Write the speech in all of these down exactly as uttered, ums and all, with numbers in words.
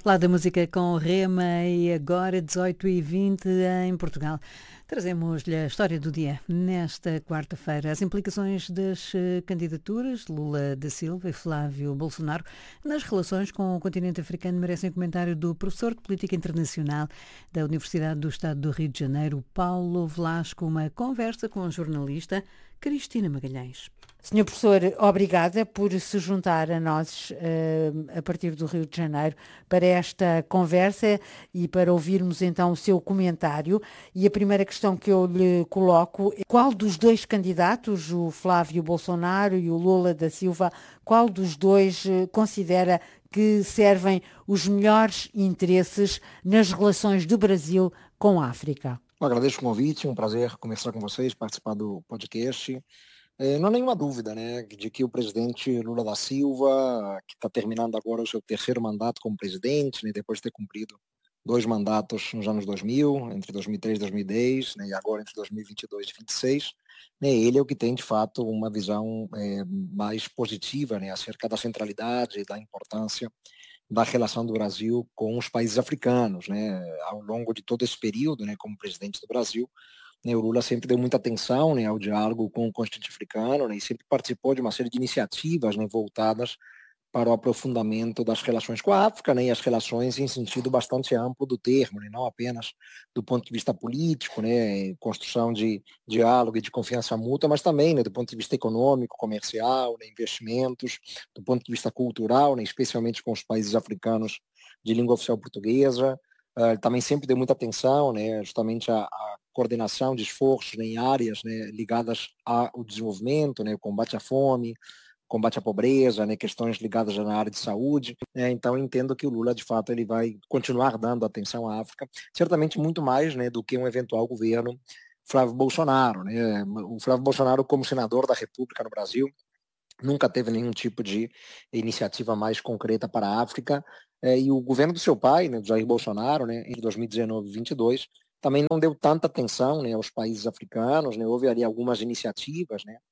Lá da música com Rema e agora dezoito e vinte em Portugal. Trazemos-lhe a história do dia nesta quarta-feira. As implicações das eh, candidaturas de Lula da Silva e Flávio Bolsonaro nas relações com o continente africano merecem comentário do professor de Política Internacional da Universidade do Estado do Rio de Janeiro, Paulo Velasco, uma conversa com a jornalista Cristina Magalhães. senhor Professor, obrigada por se juntar a nós uh, a partir do Rio de Janeiro para esta conversa e para ouvirmos então o seu comentário. E a primeira questão que eu lhe coloco é: qual dos dois candidatos, o Flávio Bolsonaro e o Lula da Silva, qual dos dois uh, considera que servem os melhores interesses nas relações do Brasil com a África? Eu agradeço o convite, é um prazer conversar com vocês, participar do podcast. É, não há nenhuma dúvida, né, de que o presidente Lula da Silva, que está terminando agora o seu terceiro mandato como presidente, né, depois de ter cumprido dois mandatos nos anos dois mil, entre dois mil e três e dois mil e dez, né, e agora entre dois mil e vinte e dois e dois mil e vinte e seis, né, ele é o que tem, de fato, uma visão é, mais positiva, né, acerca da centralidade e da importância da relação do Brasil com os países africanos, né, ao longo de todo esse período, né, como presidente do Brasil. Né, o Lula sempre deu muita atenção, né, ao diálogo com o continente africano, né, e sempre participou de uma série de iniciativas, né, voltadas para o aprofundamento das relações com a África, né, e as relações em sentido bastante amplo do termo, né, não apenas do ponto de vista político, né, construção de diálogo e de confiança mútua, mas também, né, do ponto de vista econômico, comercial, né, investimentos, do ponto de vista cultural, né, especialmente com os países africanos de língua oficial portuguesa. Uh, também sempre deu muita atenção, né, justamente a, a coordenação de esforços, né, em áreas, né, ligadas ao desenvolvimento, né, o combate à fome, combate à pobreza, né, questões ligadas na área de saúde. Né, então, entendo que o Lula, de fato, ele vai continuar dando atenção à África, certamente muito mais, né, do que um eventual governo Flávio Bolsonaro. Né. O Flávio Bolsonaro, como senador da República no Brasil, nunca teve nenhum tipo de iniciativa mais concreta para a África, é, e o governo do seu pai, né, do Jair Bolsonaro, né, em dois mil e dezenove e vinte e dois, também não deu tanta atenção, né, aos países africanos, né, houve ali algumas iniciativas, né,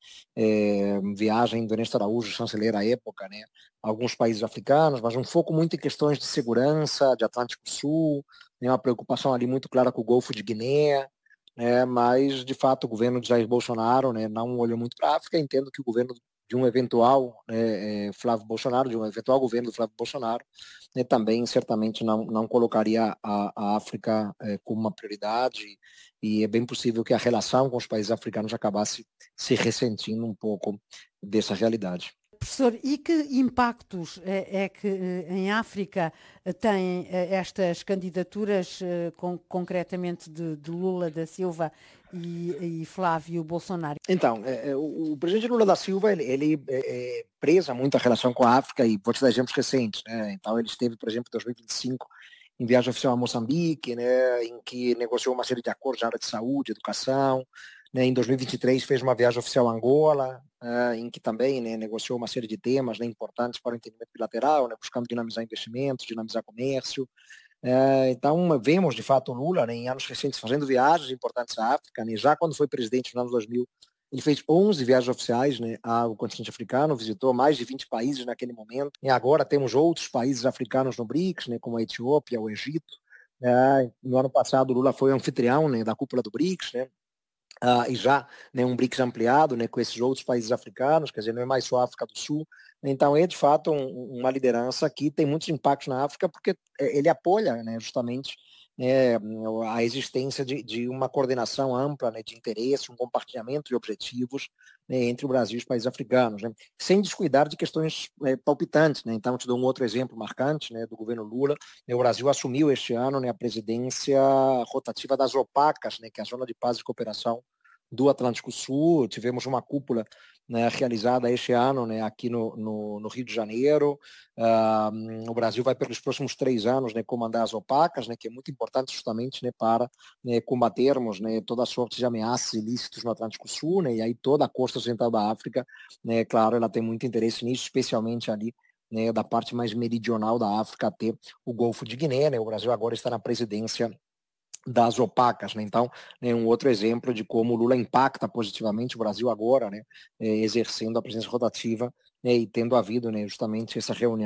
é, viagem do Ernesto Araújo, chanceler à época, né, a alguns países africanos, mas um foco muito em questões de segurança, de Atlântico Sul, né, uma preocupação ali muito clara com o Golfo de Guiné, né, mas, de fato, o governo de Jair Bolsonaro, né, não olhou muito para a África. Entendo que o governo de um eventual né, Flávio Bolsonaro, de um eventual governo do Flávio Bolsonaro, né, também certamente não, não colocaria a, a África é, como uma prioridade, e é bem possível que a relação com os países africanos acabasse se ressentindo um pouco dessa realidade. Professor, e que impactos é, é que em África têm estas candidaturas, com, concretamente de, de Lula da Silva e, e Flávio Bolsonaro? Então, é, o, o presidente Lula da Silva, ele, ele é, é, preza muito a relação com a África, e vou te dar exemplos recentes. Né? Então, ele esteve, por exemplo, em dois mil e vinte e cinco, em viagem oficial a Moçambique, né, em que negociou uma série de acordos na área de saúde, educação. Né, em dois mil e vinte e três fez uma viagem oficial a Angola, uh, em que também né, negociou uma série de temas né, importantes para o entendimento bilateral, né, buscando dinamizar investimentos, dinamizar comércio. Uh, então, vemos de fato o Lula né, em anos recentes fazendo viagens importantes à África. Né, já quando foi presidente nos anos dois mil, ele fez onze viagens oficiais né, ao continente africano, visitou mais de vinte países naquele momento. E agora temos outros países africanos no BRICS, né, como a Etiópia, o Egito. Uh, no ano passado, o Lula foi anfitrião né, da cúpula do BRICS, né, Uh, e já né, um BRICS ampliado né, com esses outros países africanos, quer dizer, não é mais só a África do Sul. Então é de fato um, uma liderança que tem muitos impactos na África, porque ele apoia né, justamente né, a existência de, de uma coordenação ampla né, de interesse, um compartilhamento de objetivos né, entre o Brasil e os países africanos, né, sem descuidar de questões é, palpitantes. Né. Então, te dou um outro exemplo marcante né, do governo Lula. Né, o Brasil assumiu este ano né, a presidência rotativa das OPACAS, né, que é a Zona de Paz e Cooperação do Atlântico Sul. Tivemos uma cúpula né, realizada este ano né, aqui no, no, no Rio de Janeiro. Uh, o Brasil vai pelos próximos três anos né, comandar as OPACAS, né, que é muito importante justamente né, para né, combatermos né, toda a sorte de ameaças ilícitas no Atlântico Sul, né, e aí toda a costa central da África, né, claro, ela tem muito interesse nisso, especialmente ali né, da parte mais meridional da África até o Golfo de Guiné. Né, o Brasil agora está na presidência das OPACAS, né? Então, né, um outro exemplo de como o Lula impacta positivamente o Brasil agora, né, é, exercendo a presença rotativa né, e tendo havido né, justamente essa reunião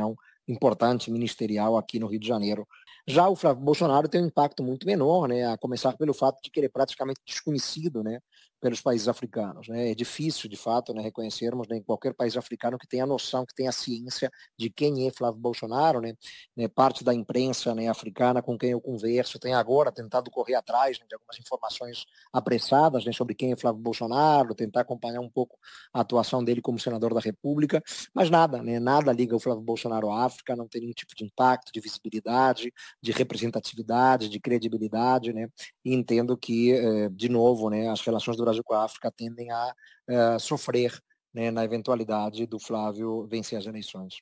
importante ministerial aqui no Rio de Janeiro. Já o Flávio Bolsonaro tem um impacto muito menor, né, a começar pelo fato de que ele é praticamente desconhecido, né, pelos países africanos, né? É difícil, de fato, né, reconhecermos, né, em qualquer país africano que tenha a noção, que tenha a ciência de quem é Flávio Bolsonaro, né? Né, parte da imprensa, né, africana com quem eu converso tem agora tentado correr atrás, né, de algumas informações apressadas, né, sobre quem é Flávio Bolsonaro, tentar acompanhar um pouco a atuação dele como senador da República, mas nada, né, nada liga o Flávio Bolsonaro à África, não tem nenhum tipo de impacto, de visibilidade, de representatividade, de credibilidade, né? E entendo que, eh, de novo, né, as relações do Brasil com a África tendem a uh, sofrer, né, na eventualidade do Flávio vencer as eleições.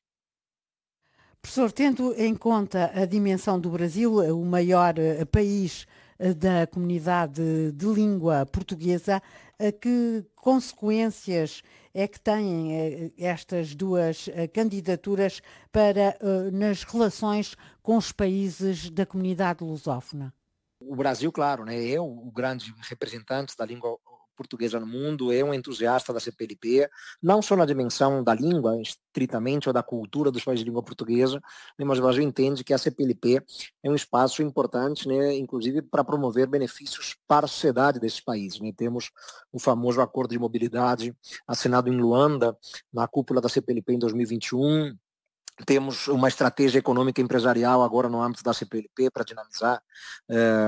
Professor, tendo em conta a dimensão do Brasil, o maior uh, país uh, da comunidade de língua portuguesa, uh, que consequências é que têm uh, estas duas uh, candidaturas para uh, nas relações com os países da comunidade lusófona? O Brasil, claro, né, é o grande representante da língua portuguesa no mundo, é um entusiasta da C P L P, não só na dimensão da língua, estritamente, ou da cultura dos países de língua portuguesa, mas o Brasil entende que a C P L P é um espaço importante, né, inclusive para promover benefícios para a sociedade desses países. Né. Temos o famoso acordo de mobilidade assinado em Luanda, na cúpula da C P L P em dois mil e vinte e um, temos uma estratégia econômica e empresarial agora no âmbito da C P L P para dinamizar eh,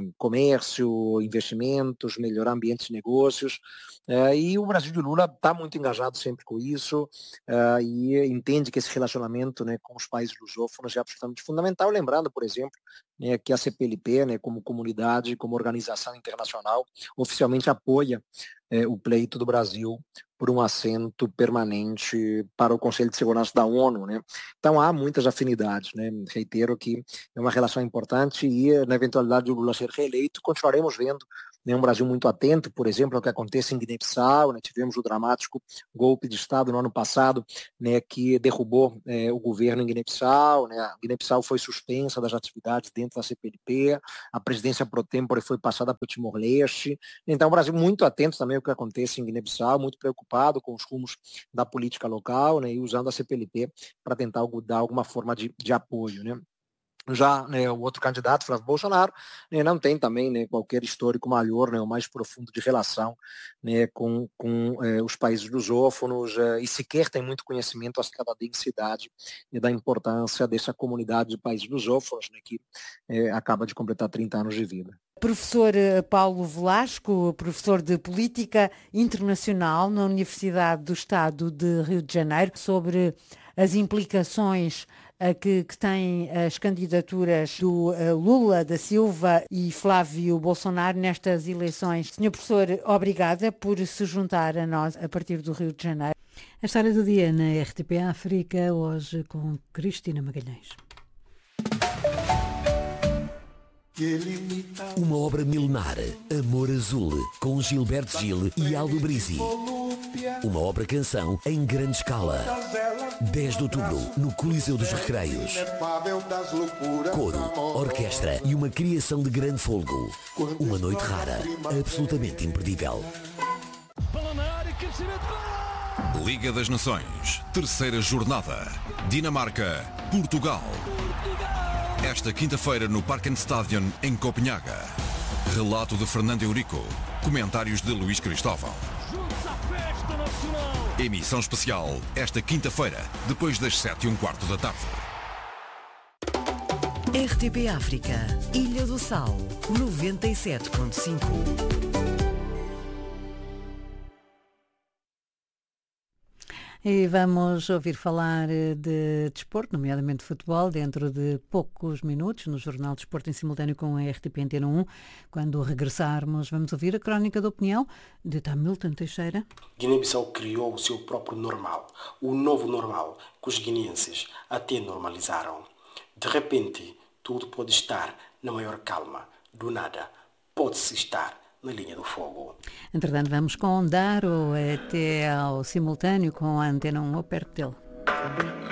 comércio, investimentos, melhorar ambientes de negócios. Eh, e o Brasil de Lula está muito engajado sempre com isso eh, e entende que esse relacionamento, né, com os países lusófonos é absolutamente fundamental. Lembrando, por exemplo, né, que a C P L P, né, como comunidade, como organização internacional, oficialmente apoia eh, o pleito do Brasil por um assento permanente para o Conselho de Segurança da ONU, né? Então há muitas afinidades, né? Reitero que é uma relação importante e na eventualidade de o Lula ser reeleito, continuaremos vendo, né, um Brasil muito atento, por exemplo, ao que acontece em Guiné-Bissau, né? Tivemos o dramático golpe de Estado no ano passado, né, que derrubou eh, o governo em Guiné-Bissau, né? A Guiné-Bissau foi suspensa das atividades dentro da C P L P, a presidência pro tempore foi passada para o Timor-Leste. Então o Brasil muito atento também ao que acontece em Guiné-Bissau, muito preocupado com os rumos da política local, né, e usando a C P L P para tentar dar alguma forma de, de apoio, né. Já, né, o outro candidato, Flávio Bolsonaro, né, não tem também, né, qualquer histórico maior, né, o mais profundo de relação, né, com, com eh, os países lusófonos eh, e sequer tem muito conhecimento acerca da densidade e da importância dessa comunidade de países lusófonos, né, que eh, acaba de completar trinta anos de vida. Professor Paulo Velasco, professor de Política Internacional na Universidade do Estado de Rio de Janeiro, sobre as implicações uh, que, que têm as candidaturas do uh, Lula da Silva e Flávio Bolsonaro nestas eleições. Senhor professor, obrigada por se juntar a nós a partir do Rio de Janeiro. A história do dia na R T P África, hoje com Cristina Magalhães. Uma obra milenar, Amor Azul, com Gilberto Gil e Aldo Brizzi. Uma obra-canção em grande escala. dez de outubro, no Coliseu dos Recreios. Coro, orquestra e uma criação de grande fôlego. Uma noite rara, absolutamente imperdível. Liga das Nações, terceira jornada. Dinamarca, Portugal. Esta quinta-feira no Parkenstadion, em Copenhaga. Relato de Fernando Eurico. Comentários de Luís Cristóvão. Emissão especial esta quinta-feira, depois das sete e um quarto da tarde. R T P África, Ilha do Sal, noventa e sete ponto cinco. E vamos ouvir falar de desporto, nomeadamente de futebol, dentro de poucos minutos, no Jornal de Desporto em simultâneo com a R T P Antena um. Quando regressarmos, vamos ouvir a crónica da opinião de Hamilton Teixeira. Guiné-Bissau criou o seu próprio normal, o novo normal, que os guineenses até normalizaram. De repente, tudo pode estar na maior calma. Do nada, pode-se estar na linha do fogo. Entretanto, vamos com Daro até ao simultâneo com a Antena um, ou perto dele.